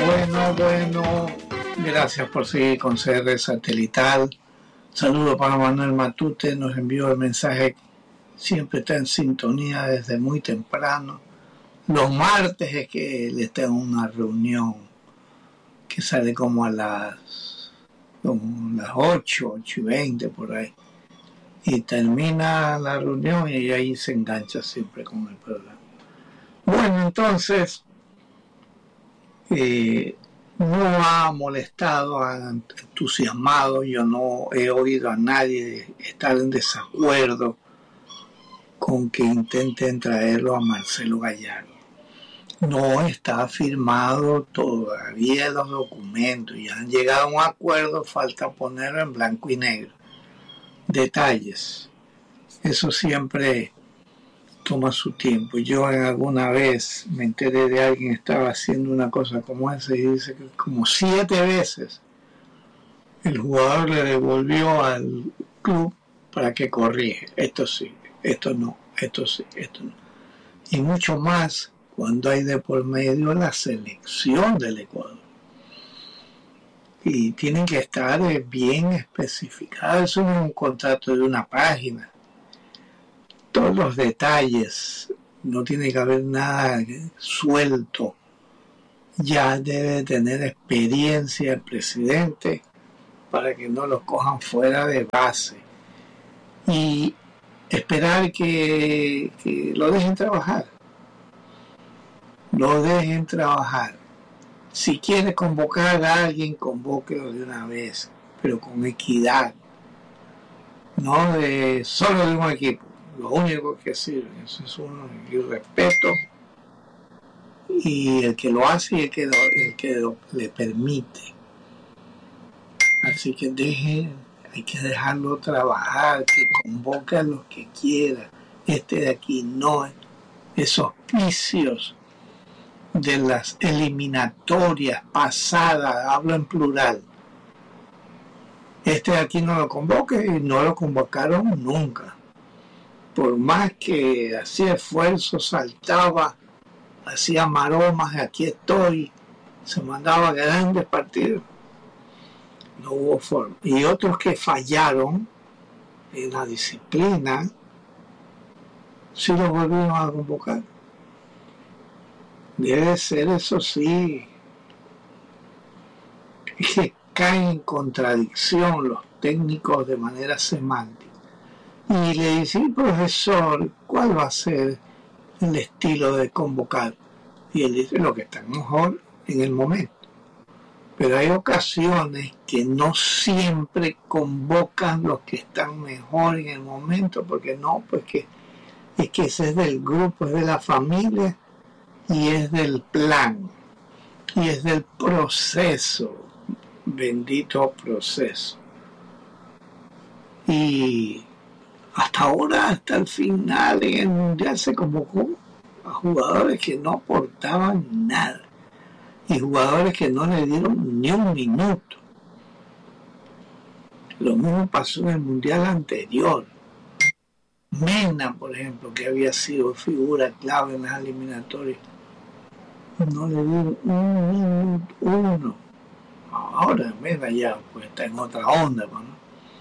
Bueno, gracias por seguir con CR Satelital. Saludo para Manuel Matute, nos envió el mensaje, siempre está en sintonía desde muy temprano. Los martes es que él está en una reunión que sale como a las 8:20 por ahí. Y termina la reunión y ahí se engancha siempre con el programa. Bueno, entonces, no ha molestado, ha entusiasmado, yo no he oído a nadie estar en desacuerdo con que intenten traerlo a Marcelo Gallardo. No está firmado todavía los documentos, ya han llegado a un acuerdo, falta ponerlo en blanco y negro. Detalles, eso siempre toma su tiempo. Yo alguna vez me enteré de alguien que estaba haciendo una cosa como esa y dice que como 7 veces el jugador le devolvió al club para que corrige. Esto sí, esto no, esto sí, esto no. Y mucho más cuando hay de por medio la selección del Ecuador. Y tienen que estar bien especificados. Eso no es un contrato de una página. Todos los detalles, no tiene que haber nada suelto. Ya debe tener experiencia el presidente para que no los cojan fuera de base. Y esperar que lo dejen trabajar. Lo dejen trabajar. Si quiere convocar a alguien, convóquelo de una vez, pero con equidad. No solo de un equipo. Lo único que sirve, eso es uno, el respeto y el que lo hace y el que le permite. Así que hay que dejarlo trabajar, que convoque a los que quiera. Este de aquí no, esos vicios de las eliminatorias pasadas, hablo en plural. Este de aquí no lo convoque y no lo convocaron nunca. Por más que hacía esfuerzo, saltaba, hacía maromas, aquí estoy, se mandaba grandes partidos, no hubo forma. Y otros que fallaron en la disciplina, sí los volvieron a convocar. Debe ser, eso sí, que caen en contradicción los técnicos de manera semántica. Y le dice, profesor, ¿cuál va a ser el estilo de convocar? Y él dice lo que está mejor en el momento. Pero hay ocasiones que no siempre convocan los que están mejor en el momento, porque no, pues que es que ese es del grupo, es de la familia y es del plan y es del proceso, bendito proceso. Y hasta ahora, hasta el final en el Mundial se convocó a jugadores que no aportaban nada y jugadores que no le dieron ni un minuto. Lo mismo pasó en el Mundial anterior. Mena, por ejemplo, que había sido figura clave en las eliminatorias, no le dieron un minuto, uno. Ahora Mena ya pues está en otra onda, ¿no?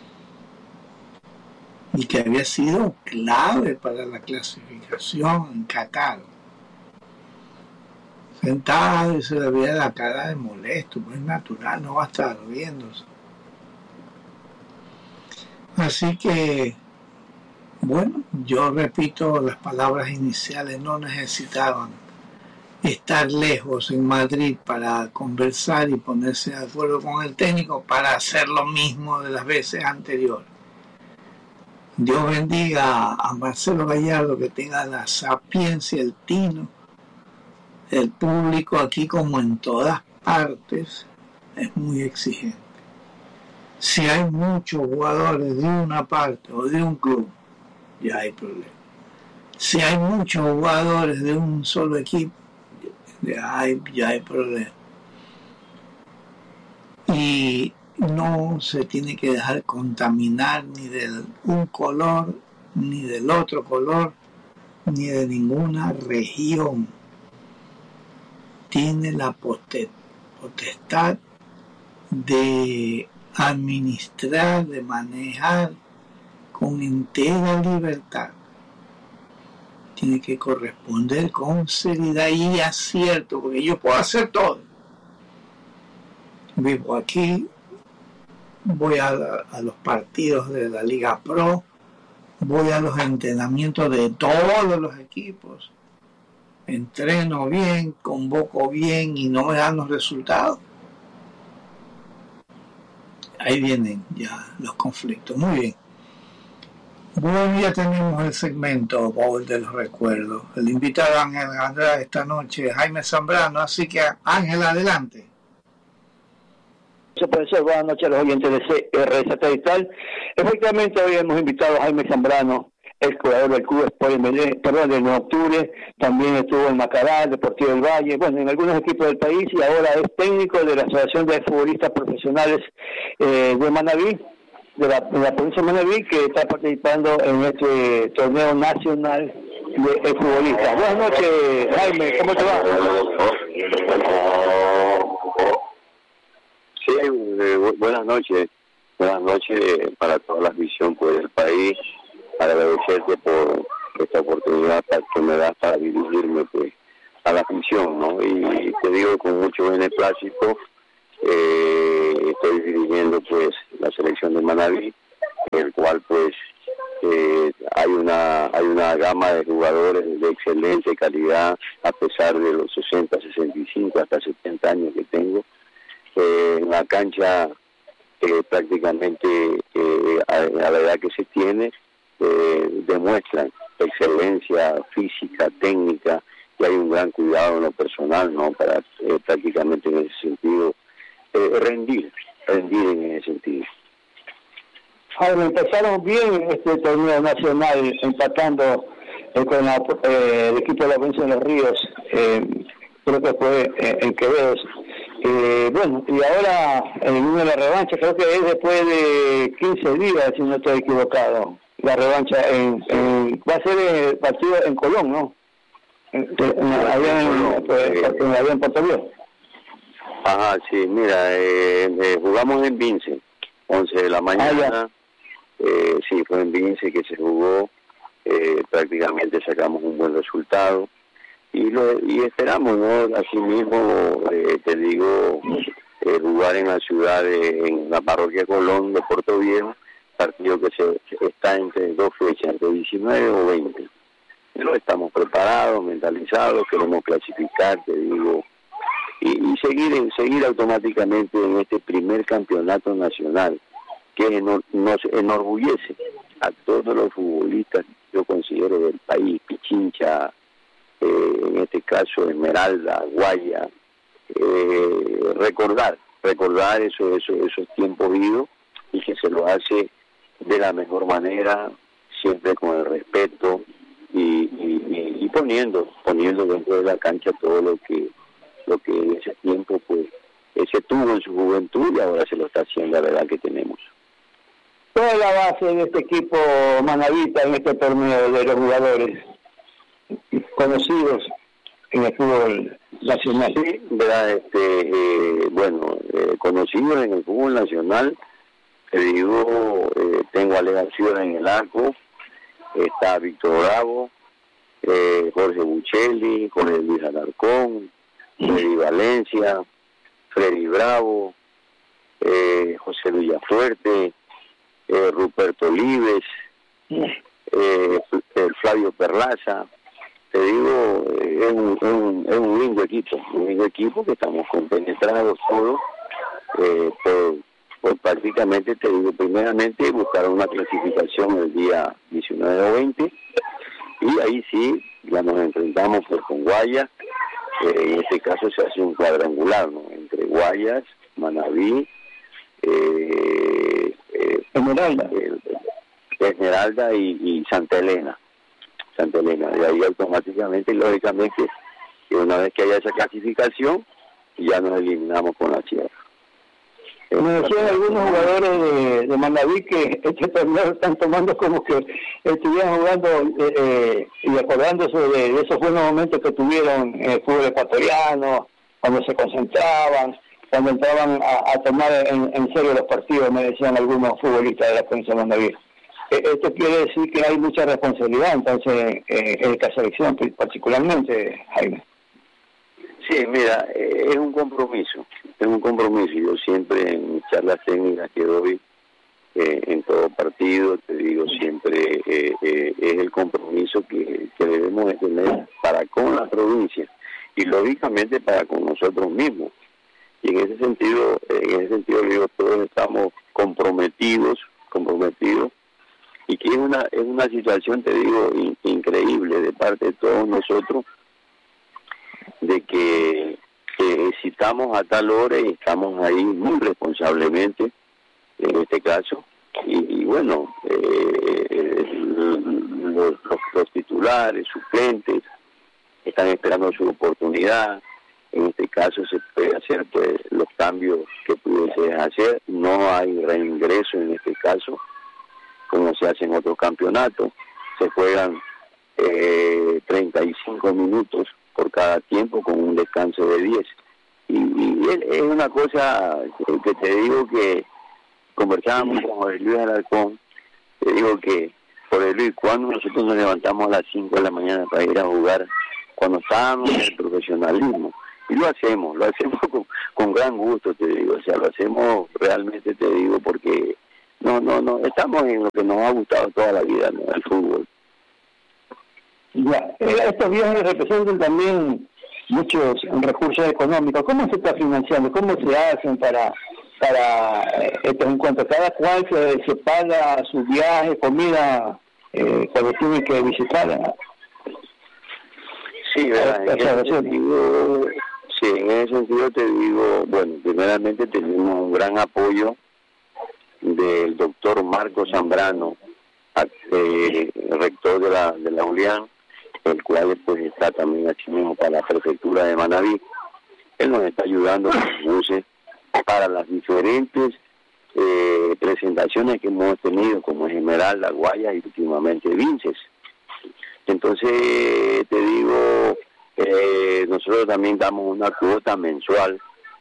Y que había sido clave para la clasificación en Qatar. Sentado y se le veía la cara de molesto, pues es natural, no va a estar riéndose. Así que, bueno, yo repito las palabras iniciales, no necesitaban estar lejos en Madrid para conversar y ponerse de acuerdo con el técnico para hacer lo mismo de las veces anteriores. Dios bendiga a Marcelo Gallardo, que tenga la sapiencia, el tino. El público aquí, como en todas partes, es muy exigente. Si hay muchos jugadores de una parte o de un club, ya hay problema. Si hay muchos jugadores de un solo equipo, ya hay problema. Y no se tiene que dejar contaminar ni de un color, ni del otro color, ni de ninguna región. Tiene la potestad de administrar, de manejar con entera libertad. Tiene que corresponder con seriedad y acierto, porque yo puedo hacer todo. Vivo aquí, voy a los partidos de la Liga Pro, voy a los entrenamientos de todos los equipos, entreno bien, convoco bien y no me dan los resultados. Ahí vienen ya los conflictos. Muy bien. Bueno, ya tenemos el segmento Baúl de los Recuerdos. El invitado Ángel Andrade esta noche, Jaime Zambrano. Así que Ángel, adelante. Profesor, buenas noches a los oyentes de CR Satelital. Efectivamente, hoy hemos invitado a Jaime Zambrano, ex jugador del Club Sport del 9 de octubre, también estuvo en Macará, Deportivo del Valle, bueno, en algunos equipos del país, y ahora es técnico de la Asociación de Futbolistas Profesionales de Manabí, de la provincia de Manabí, que está participando en este torneo nacional de futbolistas. Buenas noches, Jaime, ¿cómo te va? Sí, buenas noches para toda la afición pues, del país, para agradecerte por esta oportunidad que me das para dirigirme pues a la afición, ¿no? Y te digo con mucho beneplácito, estoy dirigiendo pues la selección de Manabí, el cual pues hay una gama de jugadores de excelente calidad, a pesar de los 60, 65, hasta 70 años que tengo. En la cancha prácticamente a la edad que se tiene demuestran excelencia física, técnica, y hay un gran cuidado en lo personal, ¿no? Para prácticamente en ese sentido rendir en ese sentido. Jaime, empezaron bien este torneo nacional, empatando con el equipo de la provincia de Los Ríos, creo que fue en Quevedo. Bueno, y ahora en uno de la revancha, creo que es después de 15 días, si no estoy equivocado, la revancha va a ser el partido en Colón, ¿no? Allá en Puerto Rico. Ajá, sí, mira, jugamos en Vince, 11 de la mañana, sí, fue en Vince que se jugó, prácticamente sacamos un buen resultado. Y esperamos, ¿no? Así mismo, te digo, jugar en la ciudad, en la parroquia Colón de Puerto Viejo, partido que está entre dos fechas, entre 19 o 20. Pero estamos preparados, mentalizados, queremos clasificar, te digo, y seguir automáticamente en este primer campeonato nacional, que nos enorgullece a todos los futbolistas, yo considero, del país, Pichincha, en este caso Esmeralda, Guaya, recordar esos tiempos vividos, y que se lo hace de la mejor manera, siempre con el respeto y poniendo dentro de la cancha todo lo que en ese tiempo pues se tuvo en su juventud, y ahora se lo está haciendo, la verdad que tenemos. Toda la base de este equipo manavita en este torneo, de los jugadores conocidos en el fútbol nacional. Sí, verdad, conocidos en el fútbol nacional, te digo, tengo alegaciones en el arco, está Víctor Bravo, Jorge Buccelli, Jorge Luis Alarcón, Freddy Valencia, Freddy Bravo, José Villafuerte, Ruperto Olives, Flavio Perlaza. Te digo, es un lindo equipo que estamos compenetrados todos, por prácticamente, te digo, primeramente buscar una clasificación el día 19 o 20, y ahí sí, ya nos enfrentamos pues con Guayas, en este caso se hace un cuadrangular, ¿no? Entre Guayas, Manabí, Esmeralda y Santa Elena, y ahí automáticamente y lógicamente que una vez que haya esa clasificación ya nos eliminamos con la sierra. Me decían algunos jugadores de Manabí que este torneo están tomando como que estuvieran jugando y acordándose de esos buenos momentos que tuvieron en el fútbol ecuatoriano, cuando se concentraban, cuando entraban a tomar en serio los partidos, me decían algunos futbolistas de la provincia de Manabí. Esto quiere decir que hay mucha responsabilidad, entonces, en esta selección particularmente, Jaime. Sí, mira, es un compromiso. Yo siempre en mis charlas técnicas que doy, en todo partido, te digo, siempre es el compromiso que debemos de tener para con la provincia y lógicamente para con nosotros mismos. Y en ese sentido digo, todos estamos comprometidos, y que es una situación, te digo, increíble de parte de todos nosotros, de que si estamos a tal hora y estamos ahí muy responsablemente, en este caso, y bueno, los titulares, suplentes, están esperando su oportunidad. En este caso se puede hacer pues los cambios que pudiese hacer, no hay reingreso en este caso, como se hace en otros campeonatos, se juegan 35 minutos por cada tiempo con un descanso de 10. Y es una cosa que te digo que conversábamos con Jorge Luis Alarcón, te digo que, Jorge Luis, cuando nosotros nos levantamos a las 5 de la mañana para ir a jugar, cuando estábamos en el profesionalismo, y lo hacemos con gran gusto, te digo, o sea, lo hacemos realmente, te digo, porque no, estamos en lo que nos ha gustado toda la vida, ¿no? El fútbol. Ya, estos viajes representan también muchos recursos económicos. ¿Cómo se está financiando? ¿Cómo se hacen para estos encuentros? ¿Cada cual se paga su viaje, comida, cuando tienen que visitar? Sí, ¿verdad? En ese sentido te digo, bueno, primeramente tenemos un gran apoyo del doctor Marco Zambrano, rector de la ULIAN, el cual pues está también así mismo para la prefectura de Manabí. Él nos está ayudando con buses para las diferentes presentaciones que hemos tenido, como Esmeralda, Guayas y últimamente Vinces. Entonces te digo, nosotros también damos una cuota mensual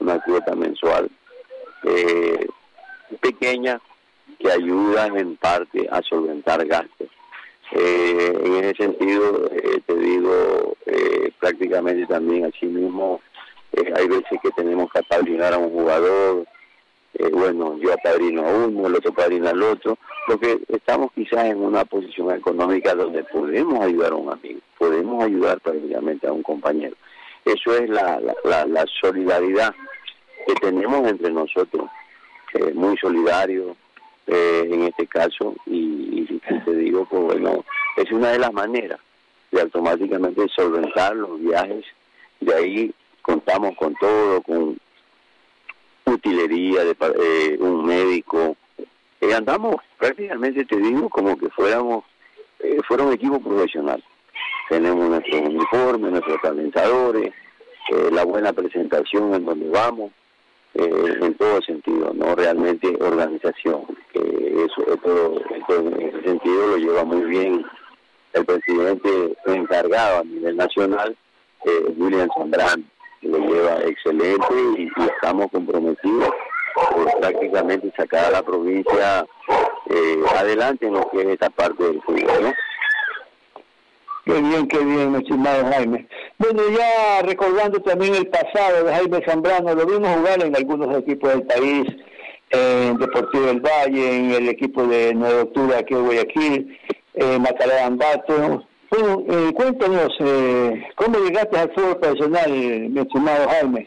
pequeña, que ayuda en parte a solventar gastos. En ese sentido, te digo, prácticamente también así mismo, hay veces que tenemos que apadrinar a un jugador, bueno, yo apadrino a uno, el otro apadrina al otro, porque estamos quizás en una posición económica donde podemos ayudar a un amigo, podemos ayudar prácticamente a un compañero. Eso es la solidaridad que tenemos entre nosotros, muy solidario en este caso, y te digo, pues bueno, es una de las maneras de automáticamente solventar los viajes. De ahí contamos con todo, con utilería, un médico, andamos prácticamente, te digo, como que fuera un equipo profesional. Tenemos nuestro uniforme, nuestros calentadores, la buena presentación en donde vamos, en todo sentido, no realmente organización, que eso en ese sentido lo lleva muy bien el presidente encargado a nivel nacional, William Zambrano, que lo lleva excelente, y estamos comprometidos por prácticamente sacar a la provincia adelante en lo que es esta parte del fútbol, ¿no? Qué bien, mi estimado Jaime. Bueno, ya recordando también el pasado de Jaime Zambrano, lo vimos jugar en algunos equipos del país, en Deportivo del Valle, en el equipo de 9 de octubre aquí en Guayaquil, Macará Ambato. Bueno, cuéntanos, ¿cómo llegaste al fútbol profesional, mi estimado Jaime?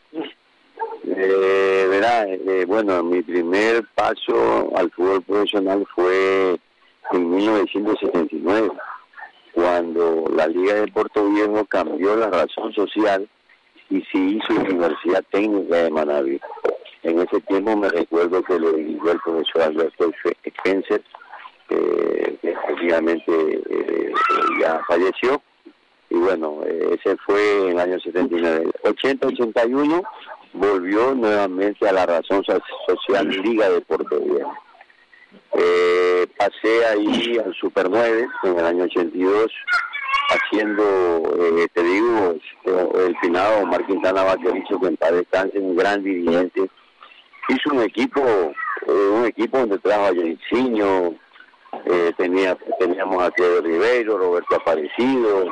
Bueno, mi primer paso al fútbol profesional fue en 1979, cuando la Liga de Puerto Viejo cambió la razón social y se hizo Universidad Técnica de Manabí. En ese tiempo me recuerdo que lo dirigió el profesor Alberto Spencer, que efectivamente ya falleció, y bueno, ese fue en el año 79. 80-81 volvió nuevamente a la razón social Liga de Puerto Viejo. Pasé ahí al Super 9 en el año 82, haciendo, te digo, el finado Omar Quintana Vaquerizo, que en paz descanse, un gran dirigente. Hizo un equipo donde trajo a Jairzinho, teníamos a Pedro Ribeiro, Roberto Aparecido,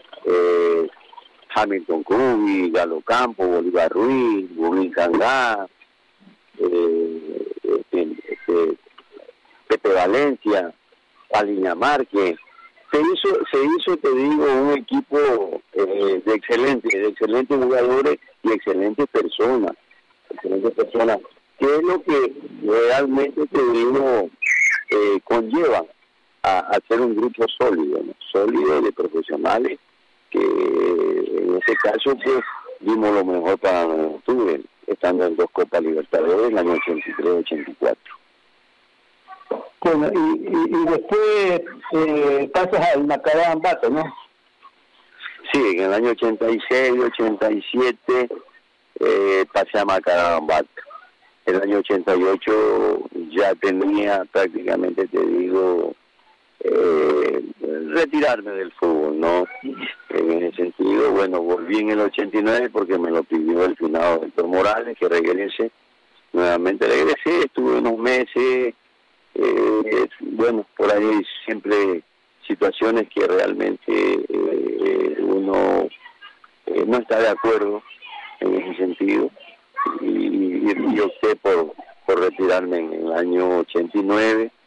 Hamilton Cubi, Galo Campo, Bolívar Ruiz, Gubín Cangá, Pepe Valencia, Paliña Márquez. Se hizo, te digo, un equipo de excelentes jugadores y excelentes personas, que es lo que realmente, te digo, conlleva a ser un grupo sólido, ¿no? Sólido de profesionales, que en este caso pues dimos lo mejor para nosotros, estando en 2 Copas Libertadores en el año 83-84. Bueno, y después pasas al Macará Ambato, ¿no? Sí, en el año 86-87 pasé a Macará Ambato. En el año 88 ya tenía prácticamente, te digo, retirarme del fútbol, ¿no? En ese sentido, bueno, volví en el 89 porque me lo pidió el finado Héctor Morales, que regrese. Nuevamente regresé, estuve unos meses, bueno, por ahí siempre situaciones que realmente uno no está de acuerdo en ese sentido, y opté por retirarme en el año 89.